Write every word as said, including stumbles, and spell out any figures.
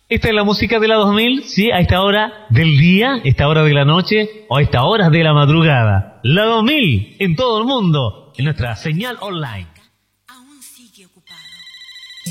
Esta es la música de la dos mil, sí, a esta hora del día, esta hora de la noche o a esta hora de la madrugada. La dos mil en todo el mundo, en nuestra señal online. Aún sigue ocupada.